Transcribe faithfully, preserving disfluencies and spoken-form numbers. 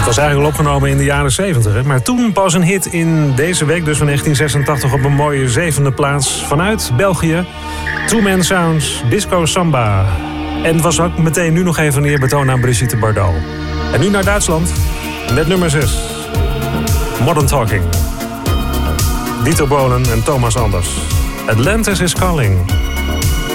was eigenlijk al opgenomen in de jaren zeventig. Hè? Maar toen pas een hit in deze week, dus van negentien zesentachtig... op een mooie zevende plaats vanuit België. Two Man Sounds, Disco Samba. En het was ook meteen nu nog even een eerbetoon aan Brigitte Bardot. En nu naar Duitsland, met nummer zes. Modern Talking. Dieter Bohlen en Thomas Anders. Atlantis is Calling.